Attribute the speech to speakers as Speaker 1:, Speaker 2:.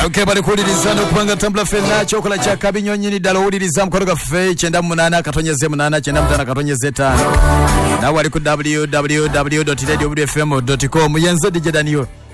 Speaker 1: Okay, bali kuliriza no kupanga tambula fena chokola cha kabinyonyi ni dalo uliriza mkoroga fe 98 katonyeze 8 95 katonyeze 5 na wali ku www.radiofm.com yenzo DJ Daniel.